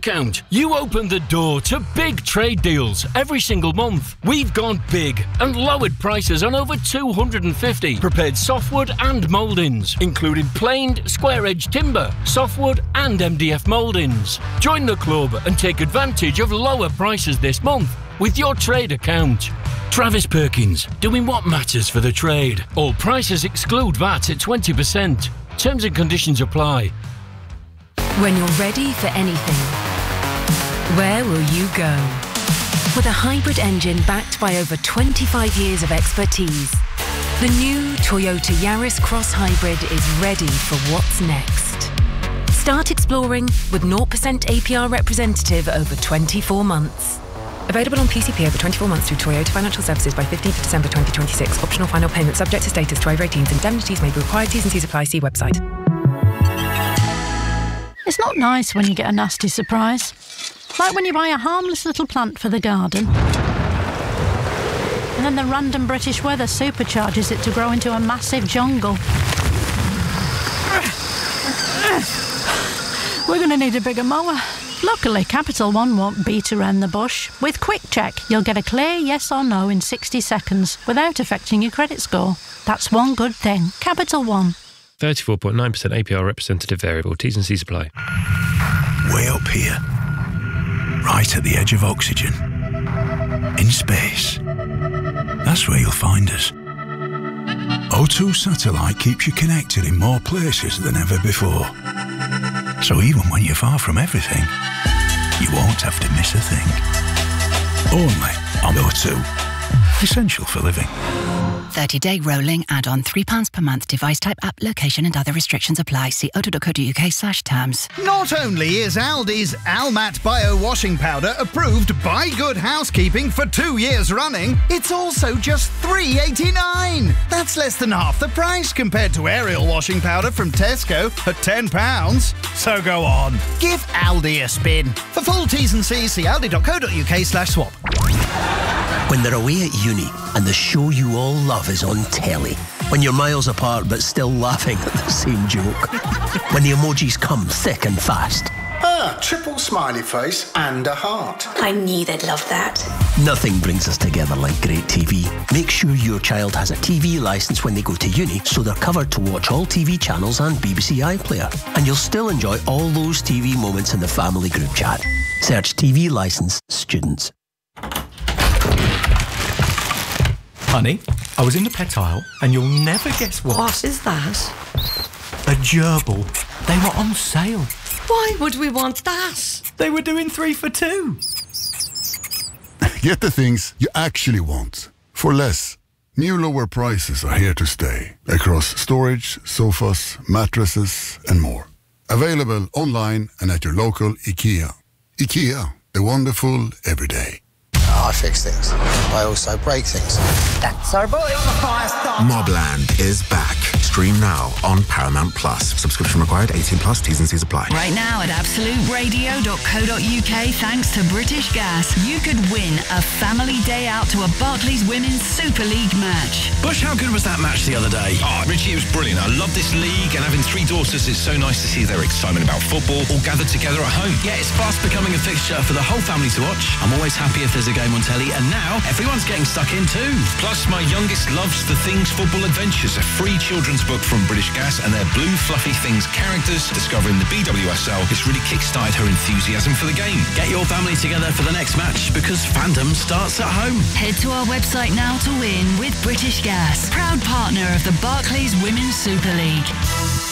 account, you open the door to big trade deals every single month. We've gone big and lowered prices on over 250 prepared softwood and mouldings, including planed, square-edge timber, softwood and MDF mouldings. Join the club and take advantage of lower prices this month with your trade account. Travis Perkins, doing what matters for the trade. All prices exclude VAT at 20%. Terms and conditions apply. When you're ready for anything, where will you go? With a hybrid engine backed by over 25 years of expertise, the new Toyota Yaris Cross Hybrid is ready for what's next. Start exploring with 0% APR representative over 24 months. Available on PCP over 24 months through Toyota Financial Services by 15th of December 2026. Optional final payment subject to status to over 18s. Indemnities may be required. T's and C's apply. See website. It's not nice when you get a nasty surprise. Like when you buy a harmless little plant for the garden, and then the random British weather supercharges it to grow into a massive jungle. We're going to need a bigger mower. Luckily, Capital One won't beat around the bush. With Quick Check, you'll get a clear yes or no in 60 seconds without affecting your credit score. That's one good thing. Capital One. 34.9% APR representative variable. T's and C's apply. Way up here, right at the edge of oxygen, in space. That's where you'll find us. O2 Satellite keeps you connected in more places than ever before. So even when you're far from everything, you won't have to miss a thing. Only on O2. Essential for living. 30-day rolling add-on, £3 per month. Device type, app, location and other restrictions apply. See auto.co.uk/terms. Not only is Aldi's Almat Bio Washing Powder approved by Good Housekeeping for 2 years running, it's also just £3.89. That's less than half the price compared to Ariel washing powder from Tesco at £10. So go on, give Aldi a spin. For full T's and C's, see aldi.co.uk/swap. When they're away at uni and the show you all love is on telly. When you're miles apart but still laughing at the same joke. When the emojis come thick and fast. Triple smiley face and a heart. I knew they'd love that. Nothing brings us together like great TV. Make sure your child has a TV licence when they go to uni so they're covered to watch all TV channels and BBC iPlayer. And you'll still enjoy all those TV moments in the family group chat. Search TV licence students. Honey, I was in the pet aisle and you'll never guess what. What is that? A gerbil. They were on sale. Why would we want that? They were doing 3 for 2. Get the things you actually want for less. New lower prices are here to stay across storage, sofas, mattresses and more. Available online and at your local IKEA. IKEA, the wonderful everyday. I fix things. I also break things. That's our boy on the fire start. Mobland is back. Stream now on Paramount Plus. Subscription required, 18 plus, T's and C's apply. Right now at absoluteradio.co.uk, thanks to British Gas, you could win a family day out to a Barclays Women's Super League match. Bush, how good was that match the other day? Oh, Richie, it was brilliant. I love this league, and having 3 daughters, it's so nice to see their excitement about football all gathered together at home. Yeah, it's fast becoming a fixture for the whole family to watch. I'm always happy if there's a game on telly, and now everyone's getting stuck in too. Plus, my youngest loves the Things Football Adventures, a free children's book from British Gas, and their blue fluffy Things characters discovering the BWSL. It's really kickstarted her enthusiasm for the game. Get your family together for the next match, because fandom starts at home. Head to our website now to win with British Gas, proud partner of the Barclays Women's Super League.